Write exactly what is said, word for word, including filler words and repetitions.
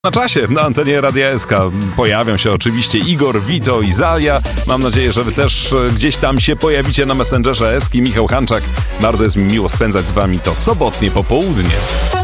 Na czasie na antenie Radia S K pojawią się oczywiście Igor, Vito i Zalia. Mam nadzieję, że wy też gdzieś tam się pojawicie na Messengerze S K. Michał Hanczak. Bardzo jest mi miło spędzać z wami to sobotnie popołudnie.